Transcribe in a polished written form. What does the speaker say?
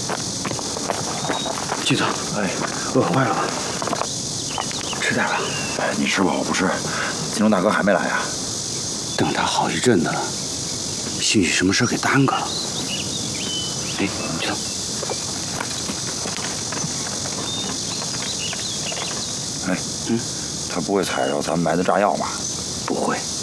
季总， 哎， 饿坏了，吃点吧。 哎，你吃吧，我不吃。金钟大哥还没来啊？ 等他好一阵子了，兴许什么事给耽搁了。哎，季总， 哎，他不会踩着咱们埋的炸药吧？ 不会。